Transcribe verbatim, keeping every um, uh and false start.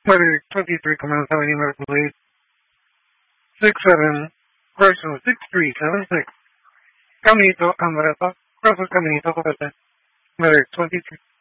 Medic twenty-three, Command County Medical Aid. six seven, correction, six three seven six. Caminito, Camarata, Crossing Caminito, Copete. Medic twenty-three.